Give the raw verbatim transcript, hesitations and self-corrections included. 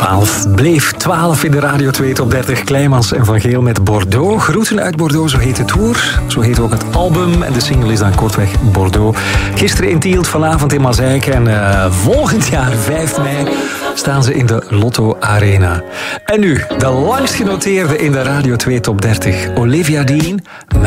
twaalf bleef twaalf in de Radio twee Top dertig. Kleimans en Van Geel met Bordeaux. Groeten uit Bordeaux, zo heet de tour. Zo heet ook het album. En de single is dan kortweg Bordeaux. Gisteren in Tielt, vanavond in Mazeik. En uh, volgend jaar, vijf mei, staan ze in de Lotto Arena. En nu, de langst genoteerde in de Radio twee Top dertig. Olivia Dean.